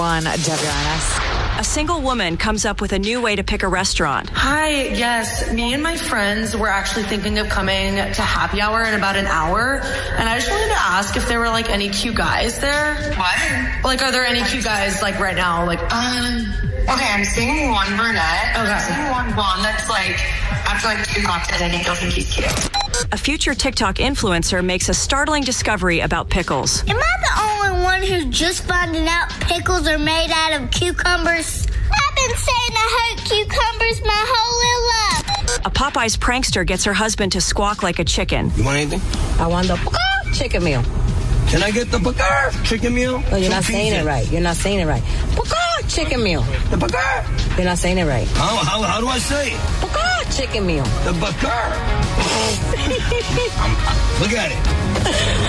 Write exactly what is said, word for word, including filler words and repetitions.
On W I N S. A single woman comes up with a new way to pick a restaurant. Hi, yes, me and my friends were actually thinking of coming to happy hour in about an hour, and I just wanted to ask if there were like any cute guys there. What? Like, are there any cute guys like right now? Like, um, okay, I'm seeing one brunette. Okay. I'm seeing one blonde that's like, after like two cocktails, I think you'll think he's cute. A future TikTok influencer makes a startling discovery about pickles. Am I the only one who's just finding out pickles are made out of cucumbers? I've been saying I hate cucumbers my whole little life. A Popeyes prankster gets her husband to squawk like a chicken. You want anything? I want the Bakar chicken meal. Can I get the Bakar chicken meal? No, you're Two not saying pieces. it right. You're not saying it right. Bakar chicken meal. The Bakar. You're not saying it right. How, how, how do I say it? Bakar chicken meal. The Bakar. I'm, look at it.